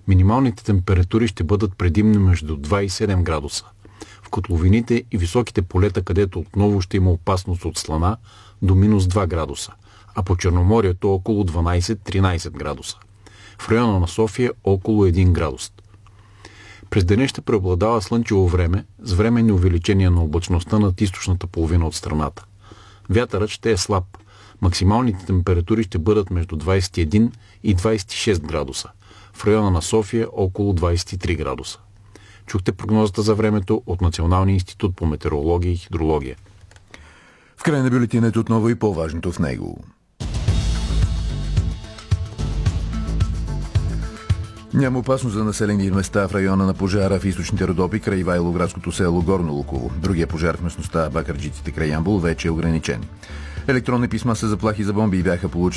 Минималните температури ще бъдат предимно между 2 и 7 градуса. В котловините и високите полета, където отново ще има опасност от слана, до минус 2 градуса, а по Черноморието около 12-13 градуса. В района на София около 1 градус. През деня ще преобладава слънчево време с временни увеличения на облачността над източната половина от страната. Вятърът ще е слаб. Максималните температури ще бъдат между 21 и 26 градуса. В района на София около 23 градуса. Чухте прогнозата за времето от Националния институт по метеорология и хидрология. В край на бюлетинът отново и по-важното в него. Няма опасност за населени места в района на пожара в източните Родопи край Ивайловградското село Горно Луково. Другия пожар в местността Бакърджиците край Ямбол вече е ограничен. Електронни писма с заплахи за бомби бяха получени